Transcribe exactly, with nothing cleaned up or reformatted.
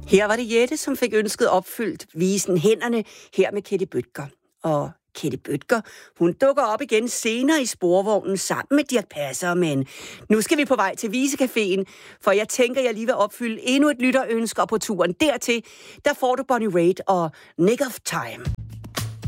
Her var det Jette, som fik ønsket opfyldt, visen Hænderne, her med Kette Bødker. Og Kette Bødker, hun dukker op igen senere i sporvognen sammen med Dirch Passer, men nu skal vi på vej til Visecaféen, for jeg tænker, jeg lige vil opfylde endnu et lytterønske, og på turen dertil, der får du Bonnie Raitt og Nick of Time.